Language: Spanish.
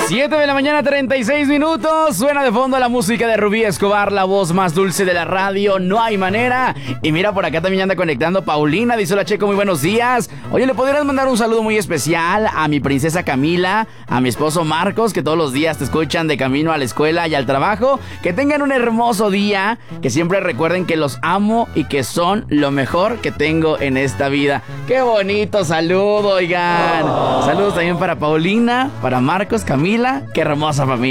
7 de la mañana, 36 minutos. Suena de fondo la música de Rubí Escobar, la voz más dulce de la radio. No hay manera. Y mira, por acá también anda conectando Paulina. Dice: hola, Checo, muy buenos días. Oye, ¿le podrías mandar un saludo muy especial a mi princesa Camila, a mi esposo Marcos, que todos los días te escuchan de camino a la escuela y al trabajo? Que tengan un hermoso día. Que siempre recuerden que los amo y que son lo mejor que tengo en esta vida. ¡Qué bonito saludo, oigan! Saludos también para Paulina, para Marcos, Camila. ¡Qué hermosa familia!